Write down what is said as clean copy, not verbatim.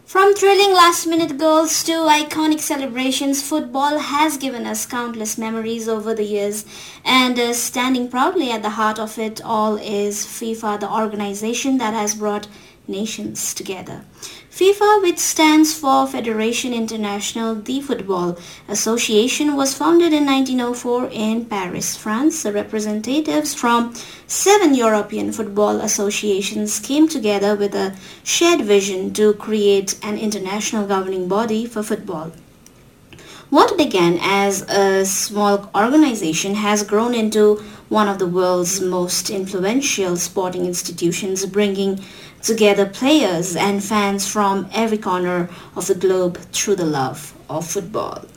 From thrilling last-minute goals to iconic celebrations, football has given us countless memories over the years, and standing proudly at the heart of it all is FIFA, the organization that has brought nations together. FIFA, which stands for Federation Internationale de Football Association, was founded in 1904 in Paris, France. The representatives from 7 European football associations came together with a shared vision to create an international governing body for football. What began as a small organization has grown into one of the world's most influential sporting institutions, bringing together players and fans from every corner of the globe through the love of football.